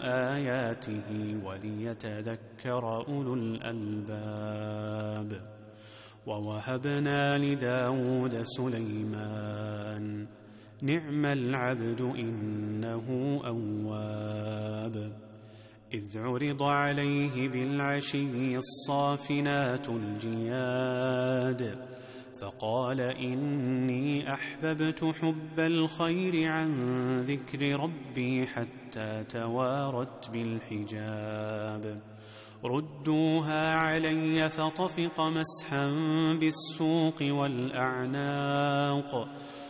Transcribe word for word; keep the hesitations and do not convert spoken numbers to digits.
آياته وليتذكر أولو الألباب. ووهبنا لداود سليمان نعم العبد إنه أواب إذ عرض عليه بالعشي الصافنات الجياد فقال إني أحببت حب الخير عن ذكر ربي حتى توارت بالحجاب ردوها علي فطفق مسحا بالسوق والأعناق